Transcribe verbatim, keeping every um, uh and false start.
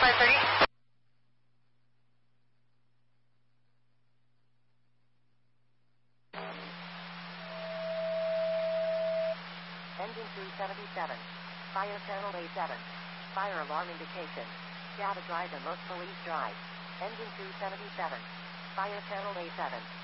five thirty. Engine two seventy-seven. Fire channel A seven. Fire alarm indication. Java drive and most police drive. Engine two seventy-seven. Fire channel A seven.